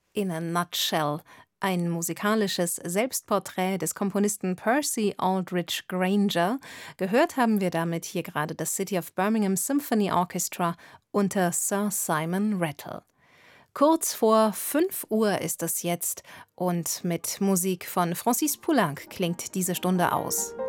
in a Nutshell. Ein musikalisches Selbstporträt des Komponisten Percy Aldrich Granger. Gehört haben wir damit hier gerade das City of Birmingham Symphony Orchestra unter Sir Simon Rattle. Kurz vor 5 Uhr ist es jetzt und mit Musik von Francis Poulenc klingt diese Stunde aus.